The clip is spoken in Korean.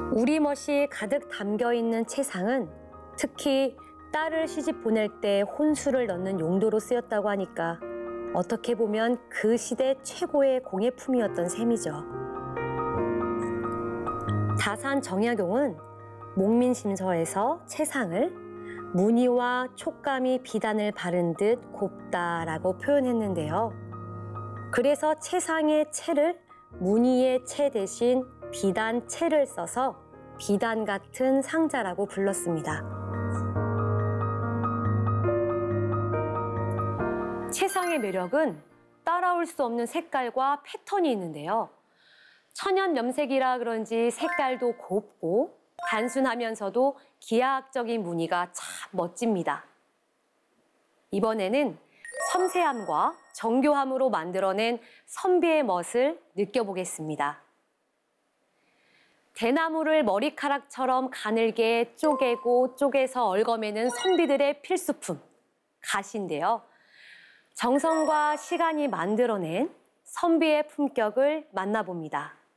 우리멋이 가득 담겨있는 채상은 특히 딸을 시집 보낼 때 혼수를 넣는 용도로 쓰였다고 하니까 어떻게 보면 그 시대 최고의 공예품이었던 셈이죠. 다산 정약용은 목민심서에서 채상을 무늬와 촉감이 비단을 바른 듯 곱다라고 표현했는데요. 그래서 채상의 채를 무늬의 채 대신 비단 채를 써서 비단 같은 상자라고 불렀습니다. 채상의 매력은 따라올 수 없는 색깔과 패턴이 있는데요. 천연 염색이라 그런지 색깔도 곱고 단순하면서도 기하학적인 무늬가 참 멋집니다. 이번에는 섬세함과 정교함으로 만들어낸 선비의 멋을 느껴보겠습니다. 대나무를 머리카락처럼 가늘게 쪼개고 쪼개서 얽어매는 선비들의 필수품, 갓인데요. 정성과 시간이 만들어낸 선비의 품격을 만나봅니다.